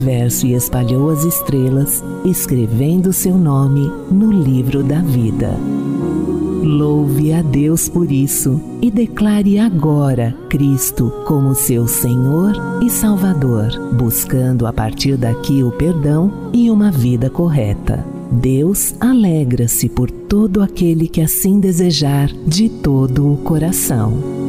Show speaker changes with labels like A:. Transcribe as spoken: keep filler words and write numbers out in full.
A: verso e espalhou as estrelas, escrevendo seu nome no livro da vida. Louve a Deus por isso e declare agora Cristo como seu Senhor e Salvador, buscando a partir daqui o perdão e uma vida correta. Deus alegra-se por todo aquele que assim desejar de todo o coração.